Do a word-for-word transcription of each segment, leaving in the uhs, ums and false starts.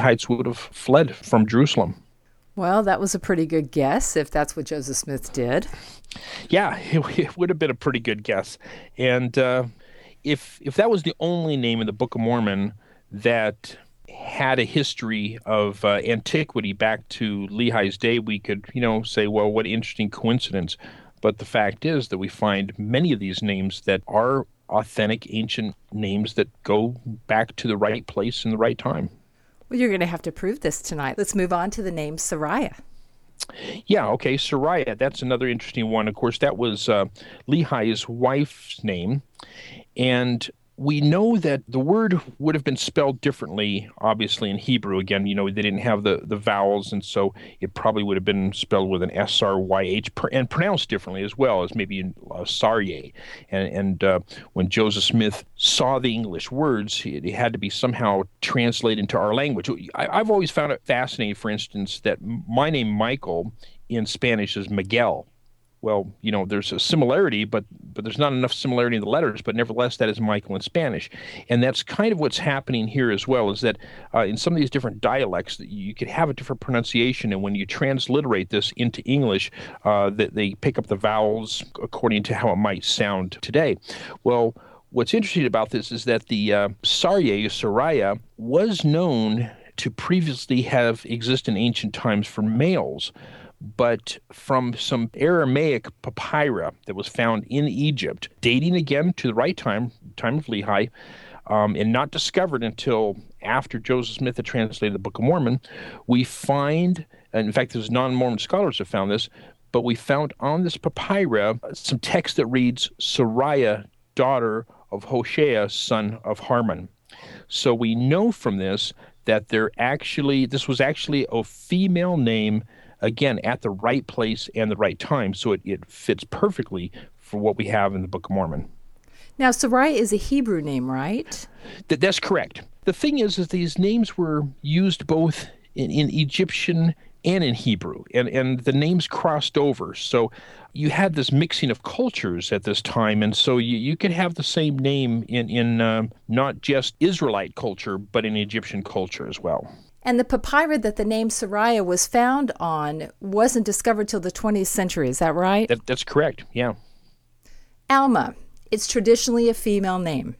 Lehites would have fled from Jerusalem. Well, that was a pretty good guess, if that's what Joseph Smith did. Yeah, it, it would have been a pretty good guess. And uh, if if that was the only name in the Book of Mormon that had a history of uh, antiquity back to Lehi's day, we could, you know, say, well, what interesting coincidence. But the fact is that we find many of these names that are authentic, ancient names that go back to the right place in the right time. Well, you're going to have to prove this tonight. Let's move on to the name Sariah. Yeah, okay, Sariah, that's another interesting one. Of course, that was uh, Lehi's wife's name, and we know that the word would have been spelled differently, obviously, in Hebrew. Again, you know, they didn't have the, the vowels, and so it probably would have been spelled with an S R Y H, and pronounced differently as well, as maybe uh, Sarye. And, and uh, when Joseph Smith saw the English words, it, it had to be somehow translated into our language. I, I've always found it fascinating, for instance, that my name, Michael, in Spanish is Miguel. Well, you know, there's a similarity, but but there's not enough similarity in the letters, but nevertheless, that is Michael in Spanish. And that's kind of what's happening here as well, is that uh, in some of these different dialects, you could have a different pronunciation, and when you transliterate this into English, uh, that they pick up the vowels according to how it might sound today. Well, what's interesting about this is that the uh, Sarye, Sariah, was known to previously have existed in ancient times for males, but from some Aramaic papyri that was found in Egypt, dating again to the right time, time of Lehi, um, and not discovered until after Joseph Smith had translated the Book of Mormon, we find, and in fact, there's non-Mormon scholars have found this, but we found on this papyri some text that reads, Sariah, daughter of Hoshea, son of Harmon. So we know from this that there actually, this was actually a female name, again, at the right place and the right time. So it, it fits perfectly for what we have in the Book of Mormon. Now, Sariah is a Hebrew name, right? That, that's correct. The thing is, is these names were used both in, in Egyptian and in Hebrew, and, and the names crossed over. So you had this mixing of cultures at this time, and so you, you could have the same name in, in uh, not just Israelite culture, but in Egyptian culture as well. And the papyri that the name Sariah was found on wasn't discovered till the twentieth century, is that right? That, that's correct, yeah. Alma, it's traditionally a female name.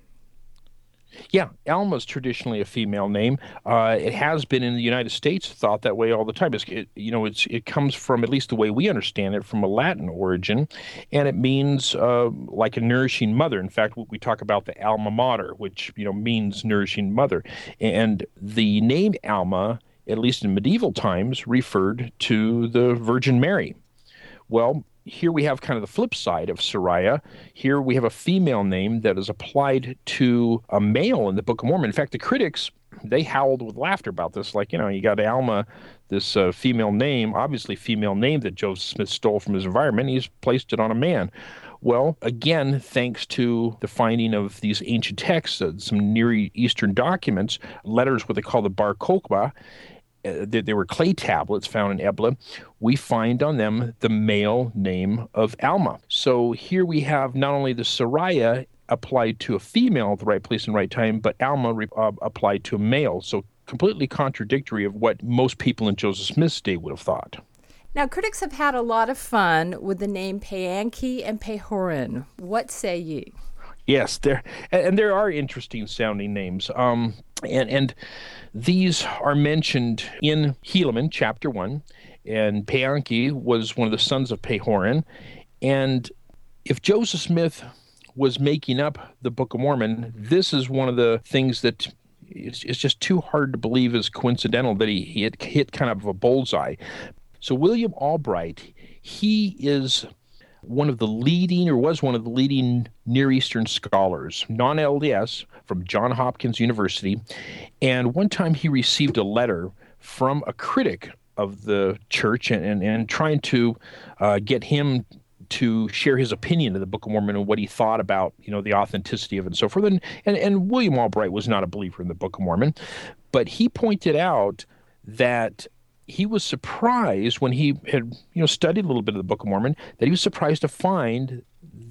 Yeah, Alma's traditionally a female name. Uh, it has been in the United States thought that way all the time. It's, it, you know, it's it comes from, at least the way we understand it, from a Latin origin, and it means uh, like a nourishing mother. In fact, we talk about the alma mater, which, you know, means nourishing mother. And the name Alma, at least in medieval times, referred to the Virgin Mary. Well, here we have kind of the flip side of Sariah. Here we have a female name that is applied to a male in the Book of Mormon. In fact, the critics, they howled with laughter about this. Like, you know, you got Alma, this uh, female name, obviously female name that Joseph Smith stole from his environment. He's placed it on a man. Well, again, thanks to the finding of these ancient texts, uh, some Near Eastern documents, letters, what they call the Bar Kokhba, Uh, they, they were clay tablets found in Ebla. We find on them the male name of Alma. So here we have not only the Sariah applied to a female at the right place and right time, but Alma uh, applied to a male. So completely contradictory of what most people in Joseph Smith's day would have thought. Now, critics have had a lot of fun with the name Paanchi and Pahoran. What say ye? Yes, there and there are interesting sounding names. Um, and and these are mentioned in Helaman, chapter one, and Paanchi was one of the sons of Pahoran. And if Joseph Smith was making up the Book of Mormon, this is one of the things that it's, it's just too hard to believe is coincidental that he, he had hit kind of a bullseye. So William Albright, he is one of the leading, or was one of the leading Near Eastern scholars, non-L D S, from Johns Hopkins University. And one time he received a letter from a critic of the church and, and, and trying to uh, get him to share his opinion of the Book of Mormon and what he thought about, you know, the authenticity of it and so forth. And, and, and William Albright was not a believer in the Book of Mormon, but he pointed out that he was surprised when he had, you know, studied a little bit of the Book of Mormon, that he was surprised to find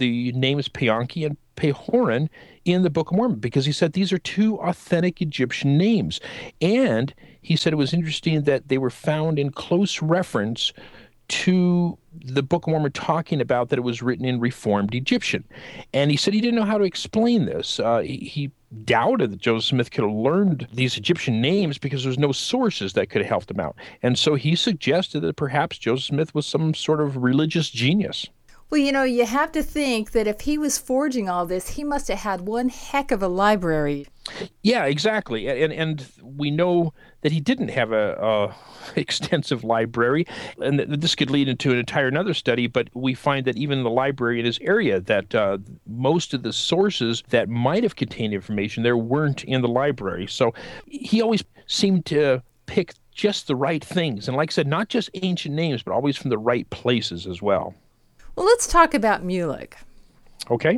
the names Paanchi and Pahoran in the Book of Mormon because he said these are two authentic Egyptian names. And he said it was interesting that they were found in close reference to the Book of Mormon talking about that it was written in Reformed Egyptian. And he said he didn't know how to explain this. Uh, he, he doubted that Joseph Smith could have learned these Egyptian names because there was no sources that could have helped him out. And so he suggested that perhaps Joseph Smith was some sort of religious genius. Well, you know, you have to think that if he was forging all this, he must have had one heck of a library. Yeah, exactly. And and we know that he didn't have a, a extensive library, and this could lead into an entire another study, but we find that even in the library in his area, that uh, most of the sources that might have contained information there weren't in the library. So he always seemed to pick just the right things. And like I said, not just ancient names, but always from the right places as well. Well, let's talk about Mulek. Okay.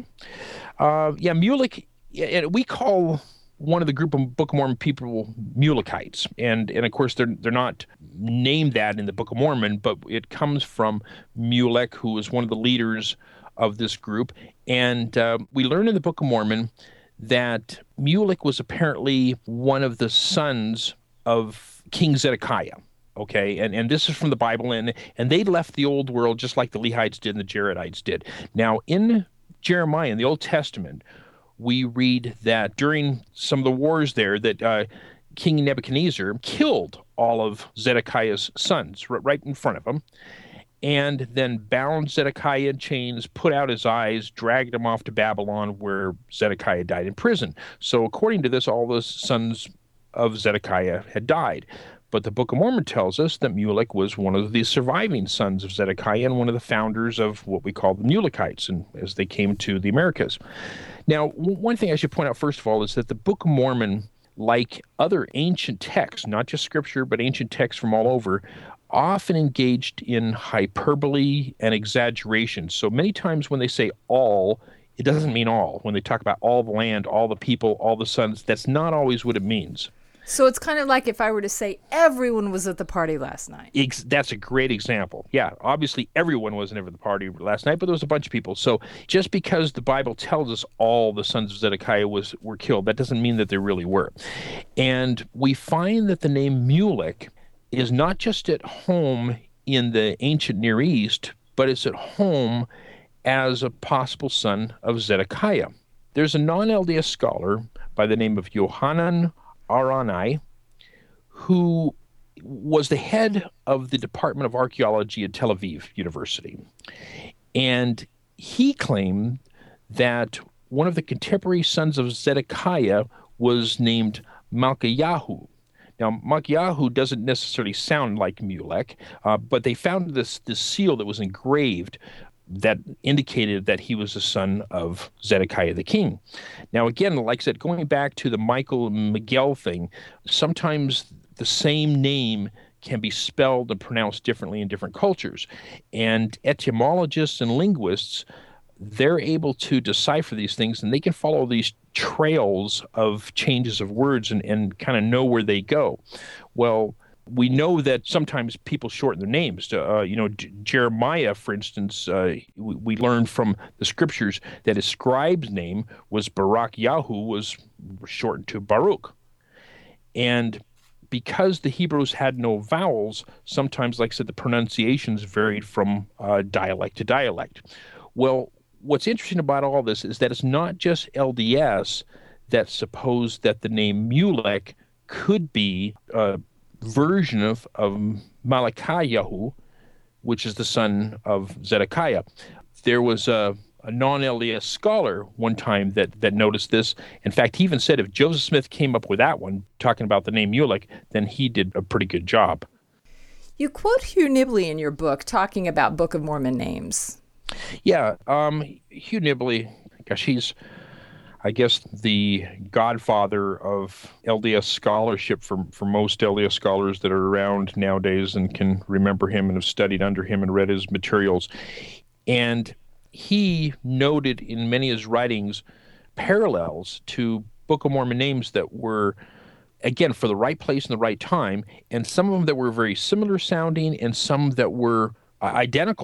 Uh, yeah, Mulek, and we call one of the group of Book of Mormon people Mulekites. And, and of course, they're, they're not named that in the Book of Mormon, but it comes from Mulek, who was one of the leaders of this group. And uh, we learn in the Book of Mormon that Mulek was apparently one of the sons of King Zedekiah. Okay, and, and this is from the Bible, and, and they left the old world just like the Lehites did and the Jaredites did. Now, in Jeremiah, in the Old Testament, we read that during some of the wars there, that uh, King Nebuchadnezzar killed all of Zedekiah's sons r- right in front of him, and then bound Zedekiah in chains, put out his eyes, dragged him off to Babylon, where Zedekiah died in prison. So according to this, all the sons of Zedekiah had died. But the Book of Mormon tells us that Mulek was one of the surviving sons of Zedekiah and one of the founders of what we call the Mulekites, and as they came to the Americas. Now, one thing I should point out, first of all, is that the Book of Mormon, like other ancient texts, not just scripture, but ancient texts from all over, often engaged in hyperbole and exaggeration. So many times when they say all, it doesn't mean all. When they talk about all the land, all the people, all the sons, that's not always what it means. So it's kind of like if I were to say everyone was at the party last night. Ex- that's a great example. Yeah, obviously everyone wasn't ever at the party last night, but there was a bunch of people. So just because the Bible tells us all the sons of Zedekiah was were killed, that doesn't mean that they really were. And we find that the name Mulek is not just at home in the ancient Near East, but it's at home as a possible son of Zedekiah. There's a non-L D S scholar by the name of Yohanan Arani, who was the head of the Department of Archaeology at Tel Aviv University. And he claimed that one of the contemporary sons of Zedekiah was named Malchiyahu. Now, Malchiyahu doesn't necessarily sound like Mulek, uh, but they found this, this seal that was engraved that indicated that he was a son of Zedekiah the king. Now, again, like I said, going back to the Michael Miguel thing, sometimes the same name can be spelled and pronounced differently in different cultures. And etymologists and linguists, they're able to decipher these things, and they can follow these trails of changes of words and, and kind of know where they go. Well, we know that sometimes people shorten their names. Uh, you know, J- Jeremiah, for instance, uh, we, we learned from the scriptures that his scribe's name was Barak Yahu, was shortened to Baruch. And because the Hebrews had no vowels, sometimes, like I said, the pronunciations varied from uh, dialect to dialect. Well, what's interesting about all this is that it's not just L D S that supposed that the name Mulek could be a version of, of Malachiyahu, which is the son of Zedekiah. There was a, a non-L D S scholar one time that, that noticed this. In fact, he even said if Joseph Smith came up with that one, talking about the name Mulek, then he did a pretty good job. You quote Hugh Nibley in your book talking about Book of Mormon names. Yeah, um, Hugh Nibley, gosh, he's, I guess, the godfather of L D S scholarship for, for most L D S scholars that are around nowadays and can remember him and have studied under him and read his materials. And he noted in many of his writings parallels to Book of Mormon names that were, again, for the right place and the right time, and some of them that were very similar sounding and some that were uh, identical.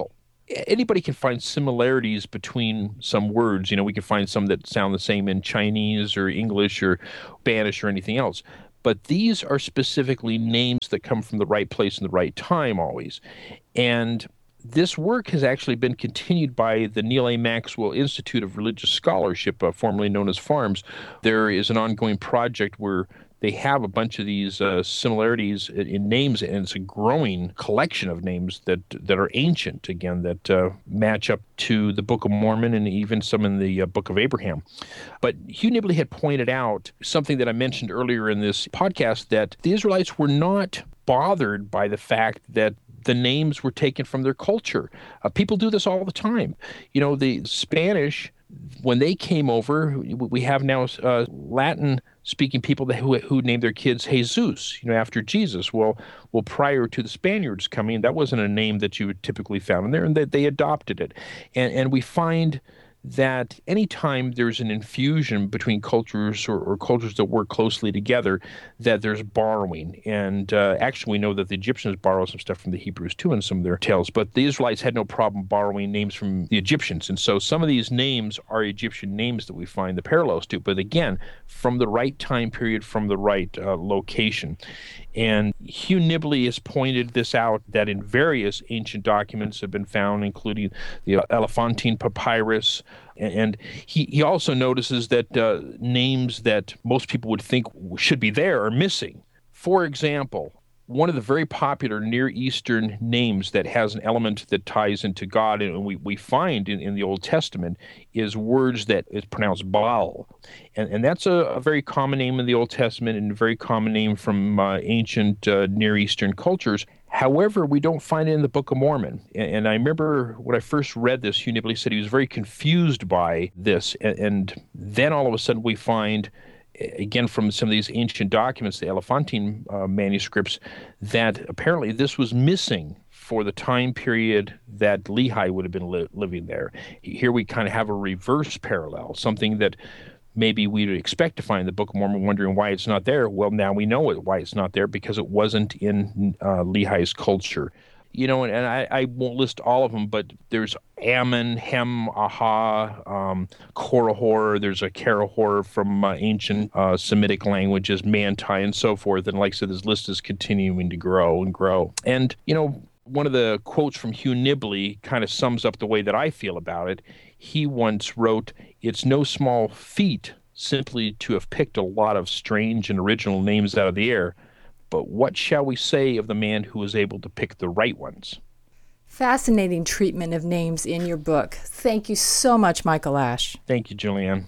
anybody can find similarities between some words. You know, we can find some that sound the same in Chinese or English or Spanish or anything else. But these are specifically names that come from the right place in the right time always. And this work has actually been continued by the Neal A. Maxwell Institute of Religious Scholarship, uh, formerly known as FARMS. There is an ongoing project where they have a bunch of these uh, similarities in, in names, and it's a growing collection of names that that are ancient, again, that uh, match up to the Book of Mormon and even some in the uh, Book of Abraham. But Hugh Nibley had pointed out something that I mentioned earlier in this podcast, that the Israelites were not bothered by the fact that the names were taken from their culture. Uh, people do this all the time. You know, the Spanish, when they came over, we have now uh, Latin-speaking people that, who who named their kids Jesus, you know, after Jesus. Well, well, prior to the Spaniards coming, that wasn't a name that you would typically found in there, and that they adopted it. And and we find that anytime there's an infusion between cultures or, or cultures that work closely together, that there's borrowing. And uh, actually, we know that the Egyptians borrow some stuff from the Hebrews too in some of their tales, but the Israelites had no problem borrowing names from the Egyptians. And so some of these names are Egyptian names that we find the parallels to, but again, from the right time period, from the right uh, location. And Hugh Nibley has pointed this out, that in various ancient documents have been found, including the Elephantine Papyrus. And he, he also notices that uh, names that most people would think should be there are missing. For example, one of the very popular Near Eastern names that has an element that ties into God, and we, we find in, in the Old Testament, is words that is pronounced Baal. And, and that's a, a very common name in the Old Testament and a very common name from uh, ancient uh, Near Eastern cultures. However, we don't find it in the Book of Mormon. And, and I remember when I first read this, Hugh Nibley said he was very confused by this. And, and then all of a sudden we find, again, from some of these ancient documents, the Elephantine uh, manuscripts, that apparently this was missing for the time period that Lehi would have been li- living there. Here we kind of have a reverse parallel, something that maybe we would expect to find in the Book of Mormon, wondering why it's not there. Well, now we know it, why it's not there, because it wasn't in uh, Lehi's culture. You know, and, and I, I won't list all of them, but there's Ammon, Hem, Aha, um, Korihor, there's a Karahor from uh, ancient uh, Semitic languages, Manti, and so forth. And like I said, this list is continuing to grow and grow. And, you know, one of the quotes from Hugh Nibley kind of sums up the way that I feel about it. He once wrote, "It's no small feat simply to have picked a lot of strange and original names out of the air, but what shall we say of the man who was able to pick the right ones?" Fascinating treatment of names in your book. Thank you so much, Michael Ash. Thank you, Julianne.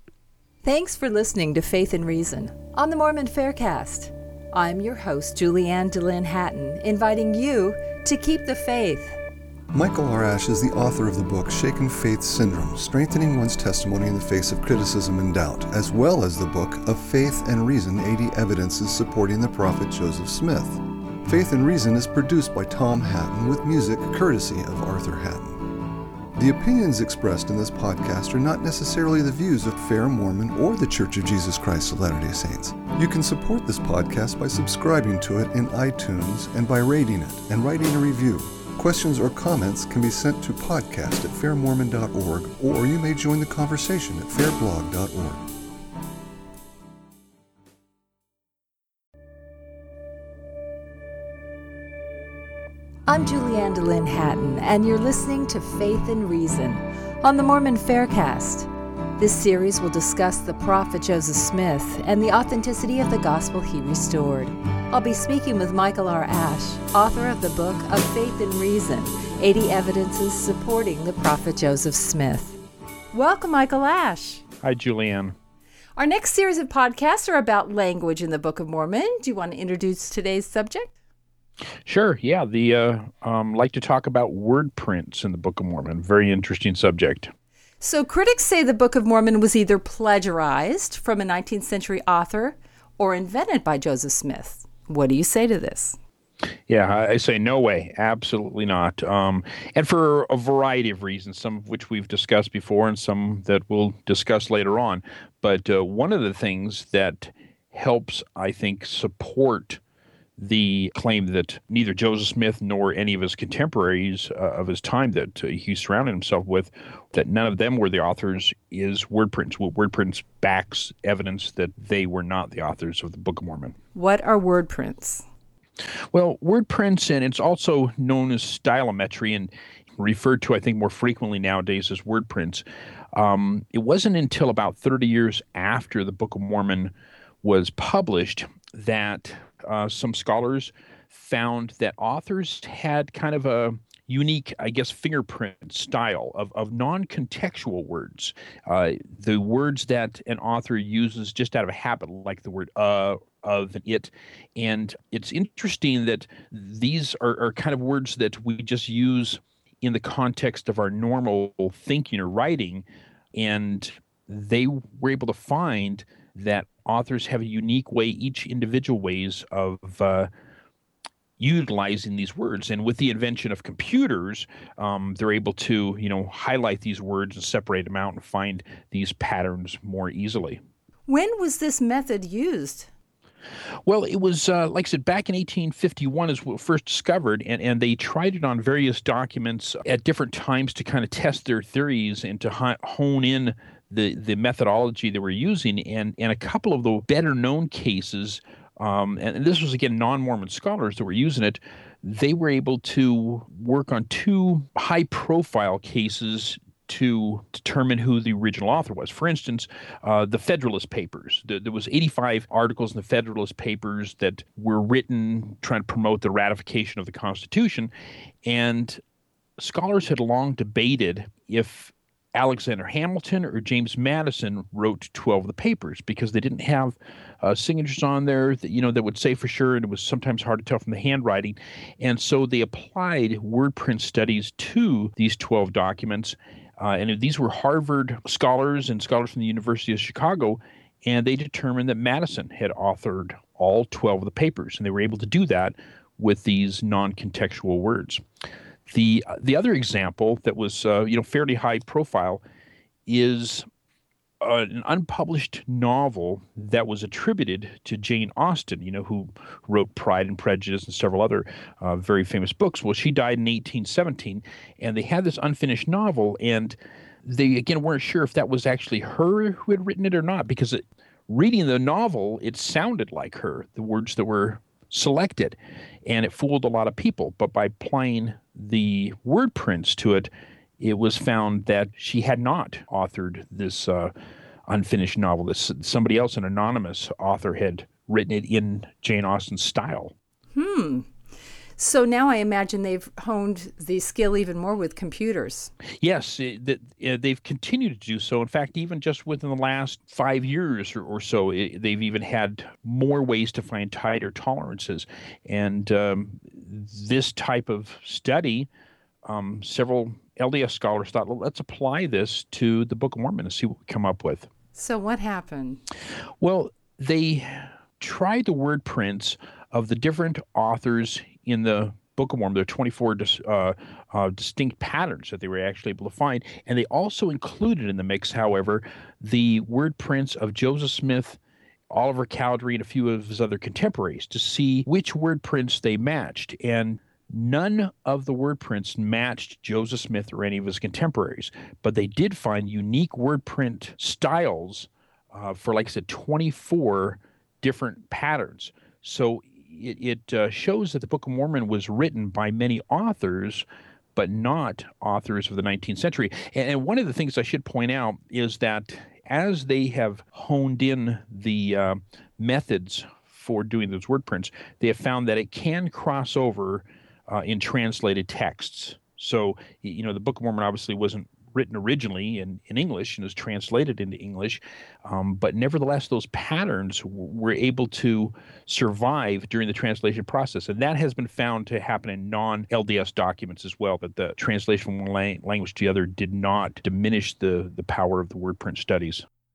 Thanks for listening to Faith and Reason on the Mormon Faircast. I'm your host, Julianne DeLynn Hatton, inviting you to keep the faith. Michael R. Ash is the author of the book Shaken Faith Syndrome, Strengthening One's Testimony in the Face of Criticism and Doubt, as well as the book Of Faith and Reason, eighty Evidences Supporting the Prophet Joseph Smith. Faith and Reason is produced by Tom Hatton with music courtesy of Arthur Hatton. The opinions expressed in this podcast are not necessarily the views of Fair Mormon or the Church of Jesus Christ of Latter-day Saints. You can support this podcast by subscribing to it in iTunes and by rating it and writing a review. Questions or comments can be sent to podcast at fair mormon dot org, or you may join the conversation at fair blog dot org. I'm Julianne DeLynn Hatton, and you're listening to Faith and Reason on the Mormon Faircast. This series will discuss the prophet Joseph Smith and the authenticity of the gospel he restored. I'll be speaking with Michael R. Ash, author of the book Of Faith and Reason, eighty Evidences Supporting the Prophet Joseph Smith. Welcome, Michael Ash. Hi, Julianne. Our next series of podcasts are about language in the Book of Mormon. Do you want to introduce today's subject? Sure, yeah. The uh, um, like to talk about word prints in the Book of Mormon. Very interesting subject. So critics say the Book of Mormon was either plagiarized from a nineteenth century author or invented by Joseph Smith. What do you say to this? Yeah, I say no way. Absolutely not. Um, and for a variety of reasons, some of which we've discussed before and some that we'll discuss later on. But uh, one of the things that helps, I think, support the claim that neither Joseph Smith nor any of his contemporaries uh, of his time that uh, he surrounded himself with, that none of them were the authors, is word prints. Well, word prints backs evidence that they were not the authors of the Book of Mormon. What are word prints? Well, word prints, and it's also known as stylometry and referred to, I think, more frequently nowadays as word prints. Um, it wasn't until about thirty years after the Book of Mormon was published that uh, some scholars found that authors had kind of a unique, I guess, fingerprint style of, of non-contextual words. Uh, the words that an author uses just out of a habit, like the word uh, of, and it. And it's interesting that these are, are kind of words that we just use in the context of our normal thinking or writing. And they were able to find that authors have a unique way, each individual ways of uh, utilizing these words. And with the invention of computers, um, they're able to, you know, highlight these words and separate them out and find these patterns more easily. When was this method used? Well, it was, uh, like I said, back in eighteen fifty-one is what first discovered, and, and they tried it on various documents at different times to kind of test their theories and to hone in the, the methodology they were using. And, and a couple of the better-known cases, um, and, and this was, again, non-Mormon scholars that were using it, they were able to work on two high-profile cases to determine who the original author was. For instance, uh, the Federalist Papers. The, there was eighty-five articles in the Federalist Papers that were written trying to promote the ratification of the Constitution, and scholars had long debated if Alexander Hamilton or James Madison wrote twelve of the papers, because they didn't have uh, signatures on there that, you know, that would say for sure, and it was sometimes hard to tell from the handwriting. And so they applied word print studies to these twelve documents. Uh, and these were Harvard scholars and scholars from the University of Chicago, and they determined that Madison had authored all twelve of the papers, and they were able to do that with these non-contextual words. The the other example that was uh, you know fairly high profile is uh, an unpublished novel that was attributed to Jane Austen, you know, who wrote Pride and Prejudice and several other uh, very famous books. Well, she died in eighteen seventeen, and they had this unfinished novel, and they, again, weren't sure if that was actually her who had written it or not, because it, reading the novel, it sounded like her, the words that were selected, and it fooled a lot of people. But by applying the word prints to it, it was found that she had not authored this uh, unfinished novel. This somebody else, an anonymous author, had written it in Jane Austen's style. Hmm. So now I imagine they've honed the skill even more with computers. Yes, it, that, uh, they've continued to do so. In fact, even just within the last five years or, or so, it, they've even had more ways to find tighter tolerances. And um, this type of study, um, several L D S scholars thought, well, let's apply this to the Book of Mormon and see what we come up with. So what happened? Well, they tried the word prints of the different authors in the Book of Mormon. There are twenty-four dis, uh, uh, distinct patterns that they were actually able to find. And they also included in the mix, however, the word prints of Joseph Smith, Oliver Cowdery, and a few of his other contemporaries to see which word prints they matched. And none of the word prints matched Joseph Smith or any of his contemporaries, but they did find unique word print styles uh, for, like I said, twenty-four different patterns. So it, it uh, shows that the Book of Mormon was written by many authors, but not authors of the nineteenth century. And, and one of the things I should point out is that as they have honed in the uh, methods for doing those word prints, they have found that it can cross over Uh, in translated texts. So, you know, the Book of Mormon obviously wasn't written originally in, in English and was translated into English, um, but nevertheless, those patterns w- were able to survive during the translation process. And that has been found to happen in non-L D S documents as well, that the translation from one la- language to the other did not diminish the, the power of the word print studies.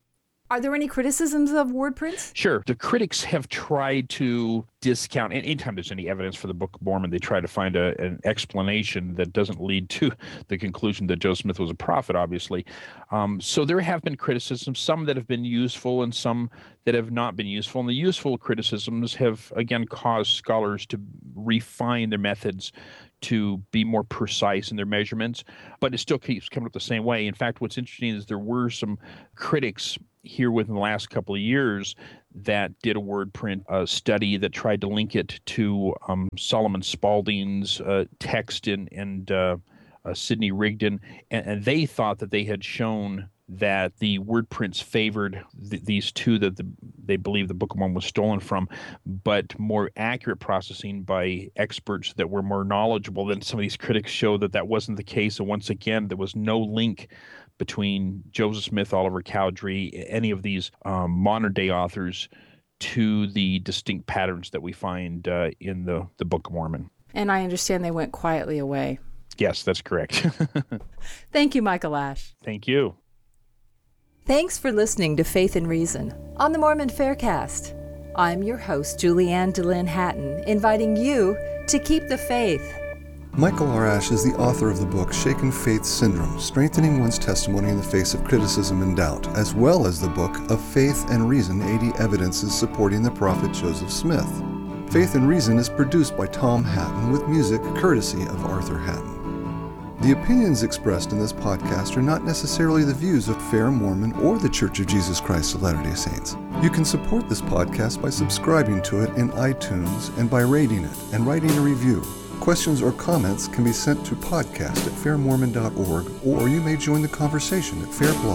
Are there any criticisms of word prints? Sure. The critics have tried to discount, and anytime there's any evidence for the Book of Mormon, they try to find a, an explanation that doesn't lead to the conclusion that Joseph Smith was a prophet, obviously. Um, so there have been criticisms, some that have been useful and some that have not been useful. And the useful criticisms have, again, caused scholars to refine their methods to be more precise in their measurements, but it still keeps coming up the same way. In fact, what's interesting is there were some critics here within the last couple of years that did a word print uh, study that tried to link it to um, Solomon Spaulding's uh, text in, and uh, uh, Sidney Rigdon, and, and they thought that they had shown that the word prints favored th- these two that the, they believe the Book of Mormon was stolen from, but more accurate processing by experts that were more knowledgeable than some of these critics show that that wasn't the case. And once again, there was no link between Joseph Smith, Oliver Cowdery, any of these um, modern-day authors to the distinct patterns that we find uh, in the, the Book of Mormon. And I understand they went quietly away. Yes, that's correct. Thank you, Michael Ash. Thank you. Thanks for listening to Faith and Reason on the Mormon Faircast. I'm your host, Julianne DeLynn Hatton, inviting you to keep the faith. Michael R. Ash is the author of the book Shaken Faith Syndrome, Strengthening One's Testimony in the Face of Criticism and Doubt, as well as the book of Faith and Reason, eighty Evidences Supporting the Prophet Joseph Smith. Faith and Reason is produced by Tom Hatton with music courtesy of Arthur Hatton. The opinions expressed in this podcast are not necessarily the views of Fair Mormon or the Church of Jesus Christ of Latter-day Saints. You can support this podcast by subscribing to it in iTunes and by rating it and writing a review. Questions or comments can be sent to podcast at fair mormon dot org, or you may join the conversation at fair blog